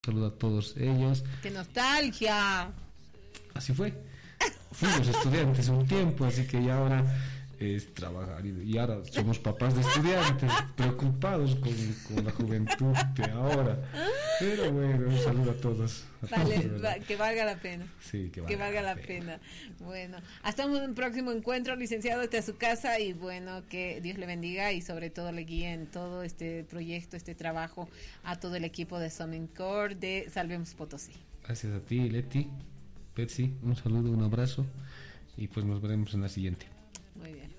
Saludo a todos ellos. ¡Qué nostalgia! Así fue. Fuimos estudiantes un tiempo, así que ya ahora es trabajar y ahora somos papás de estudiantes preocupados con la juventud de ahora. Pero bueno, un saludo a todos. Vale, que valga la pena. Sí, que valga la pena. Bueno, hasta un próximo encuentro, licenciado, a su casa, y bueno, que Dios le bendiga y sobre todo le guíe en todo este proyecto, este trabajo, a todo el equipo de Somincor de Salvemos Potosí. Gracias a ti, Leti, Betsy, un saludo, un abrazo y pues nos veremos en la siguiente. Muy bien.